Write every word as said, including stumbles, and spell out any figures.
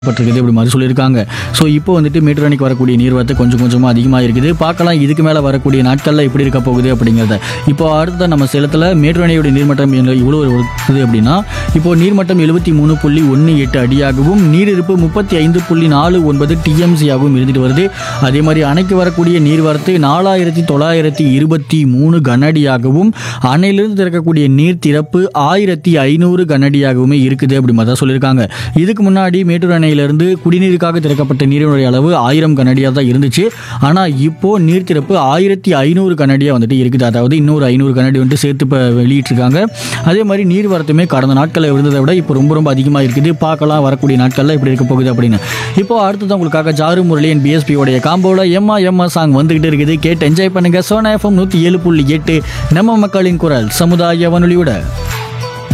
பட்டிருக்குது இப்படி மாதிரி சொல்லியிருக்காங்க. ஸோ இப்போ வந்துட்டு மேட்டூர் அணைக்கு வரக்கூடிய நீர்வரத்து கொஞ்சம் கொஞ்சமாக அதிகமாக இருக்குது. பார்க்கலாம் இதுக்கு மேலே வரக்கூடிய நாட்களில் எப்படி இருக்க போகுது அப்படிங்கிறத. இப்போ அடுத்த நம்ம சேலத்தில் மேட்டூர் அணையுடைய நீர்மட்டம் இவ்வளோ இருக்குது அப்படின்னா இப்போ நீர்மட்டம் எழுபத்தி மூணு புள்ளி ஒன்று எட்டு அடியாகவும் நீரிருப்பு முப்பத்தி ஐந்து புள்ளி நாலு ஒன்பது டிஎம்சியாகவும் இருந்துட்டு வருது. அதே மாதிரி அணைக்கு வரக்கூடிய நீர்வரத்து நாலாயிரத்தி தொள்ளாயிரத்தி இருபத்தி மூணு கனஅடியாகவும் அணையிலிருந்து திறக்கக்கூடிய நீர் திறப்பு ஆயிரத்தி ஐநூறு கனஅடியாகவுமே இருக்குது அப்படி மாதிரி தான் சொல்லியிருக்காங்க. இதுக்கு முன்னாடி மேட்டூர் அணை இருந்து குடிநீருக்காக திறக்கப்பட்ட நீரினுடைய அளவு ஆயிரம் கனடியாக தான் இருந்துச்சு. ஆனால் இப்போ நீர் திறப்பு ஆயிரத்தி ஐநூறு கனடியாக வந்துட்டு இருக்குது. அதாவது இன்னொரு ஐநூறு கனடி வந்துட்டு சேர்த்து இப்போ வெளியிட்டிருக்காங்க. அதே மாதிரி நீர் வரத்துமே கடந்த நாட்களில் இருந்ததை விட இப்போ ரொம்ப ரொம்ப அதிகமாக இருக்குது. பார்க்கலாம் வரக்கூடிய நாட்களில் இப்படி இருக்க போகுது அப்படின்னு. இப்போ அடுத்ததான் உங்களுக்காக ஜாரு முரளியன் பிஎஸ்பியோடைய காம்போல எம்மா எம்மா சாங் வந்துகிட்டு இருக்குது. கேட்டு என்ஜாய் பண்ணுங்க. சோனா எஃப்எம் நூற்றி ஏழு புள்ளி எட்டு நம்ம மக்களின் குரல் சமுதாய வானொலியோட